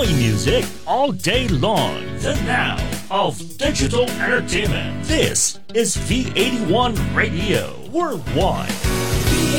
Valley music all day long. The now of digital entertainment. This is V81 Radio Worldwide.